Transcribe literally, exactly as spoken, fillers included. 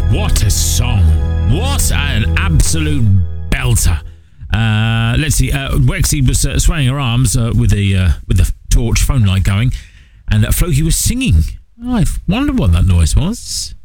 What a song. What an absolute belter. Uh, let's see. Uh, Wexy was uh, swaying her arms uh, with the uh, with the torch phone light going, and uh, Floki was singing. Oh, I wonder what that noise was.